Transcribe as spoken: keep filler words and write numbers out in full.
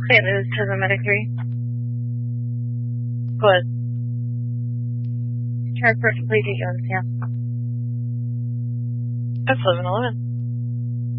Saint Louis to the Medic three. Good. Try perfectly get you on Sam. That's eleven eleven.